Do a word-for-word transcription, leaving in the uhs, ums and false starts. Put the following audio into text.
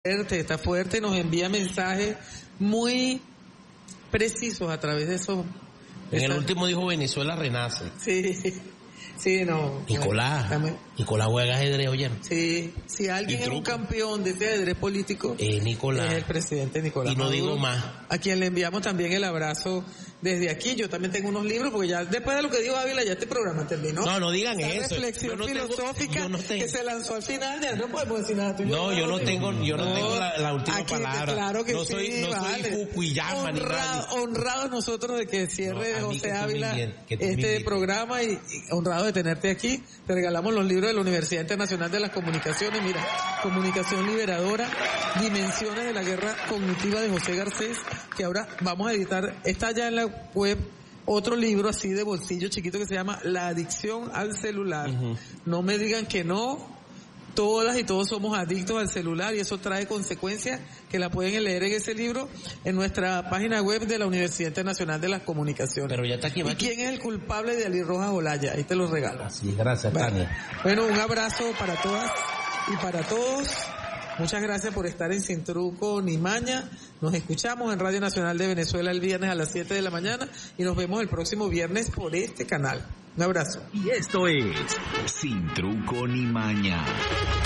fuerte, está fuerte, nos envía mensajes muy precisos a través de eso. En el último dijo Venezuela renace. Sí, sí, no. Nicolás, También. Nicolás juega ajedrez, oye. Sí, si alguien es un campeón de este ajedrez político, eh, Nicolás. es el presidente Nicolás Y no Maduro, digo más. a quien le enviamos también el abrazo desde aquí. Yo también tengo unos libros, porque ya después de lo que dijo Ávila, ya este programa terminó. No, no digan Esa eso. reflexión no filosófica tengo, no tengo. que se lanzó al final, ya no podemos decir nada. Tú y No, yo no tengo, yo no, no tengo la, la última aquí, palabra. Claro que no sí, soy, no vale. soy Fukuyama ni Honrado, nadie. honrados nosotros de que cierre No, a mí José que tú me Ávila bien, que tú este me programa y, y honrado de tenerte aquí. Te regalamos los libros de la Universidad Internacional de las Comunicaciones. Mira, Comunicación Liberadora, Dimensiones de la Guerra Cognitiva de José Garcés, que ahora vamos a editar. Está ya en la web otro libro así de bolsillo chiquito que se llama La adicción al celular. Uh-huh. No me digan que no. Todas y todos somos adictos al celular y eso trae consecuencias que la pueden leer en ese libro en nuestra página web de la Universidad Internacional de las Comunicaciones. Pero ya está aquí. ¿Y quién es el culpable de Ali Rojas Olaya? Ahí te lo regalo. Así, gracias, bueno, Tania. Bueno, un abrazo para todas y para todos. Muchas gracias por estar en Sin Truco ni Maña. Nos escuchamos en Radio Nacional de Venezuela el viernes a las siete de la mañana y nos vemos el próximo viernes por este canal. Un abrazo. Y esto es Sin Truco ni Maña.